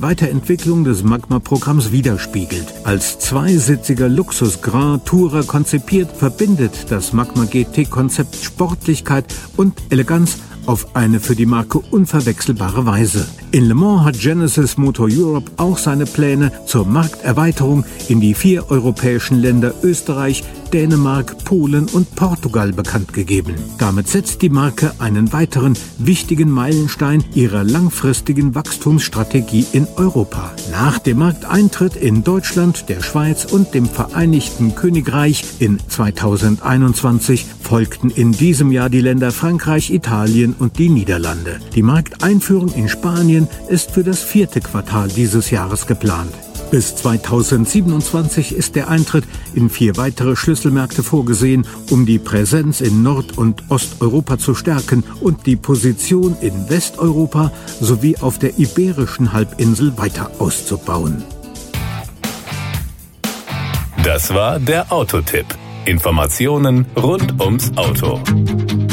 Weiterentwicklung des Magma-Programms widerspiegelt. Als zweisitziger Luxus Grand Tourer konzipiert, verbindet das Magma GT-Konzept Sportlichkeit und Eleganz auf eine für die Marke unverwechselbare Weise. In Le Mans hat Genesis Motor Europe auch seine Pläne zur Markterweiterung in die 4 europäischen Länder Österreich, Dänemark, Polen und Portugal bekannt gegeben. Damit setzt die Marke einen weiteren wichtigen Meilenstein ihrer langfristigen Wachstumsstrategie in Europa. Nach dem Markteintritt in Deutschland, der Schweiz und dem Vereinigten Königreich in 2021 folgten in diesem Jahr die Länder Frankreich, Italien und die Niederlande. Die Markteinführung in Spanien ist für das 4. Quartal dieses Jahres geplant. Bis 2027 ist der Eintritt in 4 weitere Schlüsselmärkte vorgesehen, um die Präsenz in Nord- und Osteuropa zu stärken und die Position in Westeuropa sowie auf der Iberischen Halbinsel weiter auszubauen. Das war der Autotipp. Informationen rund ums Auto.